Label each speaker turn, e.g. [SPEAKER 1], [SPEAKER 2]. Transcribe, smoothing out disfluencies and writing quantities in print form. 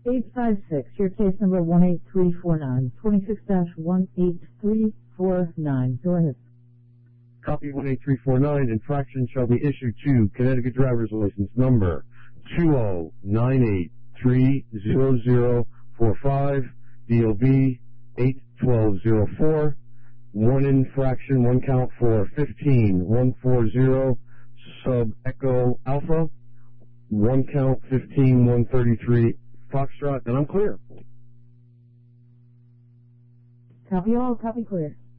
[SPEAKER 1] 856, your case number 18349, 26-18349. Go ahead.
[SPEAKER 2] Copy 18349. Infraction shall be issued to Connecticut driver's license number 209830045, DOB 81204. One infraction, one count for 15140 sub Echo Alpha. One count 15133 Foxtrot, and I'm clear.
[SPEAKER 1] Copy all, copy clear.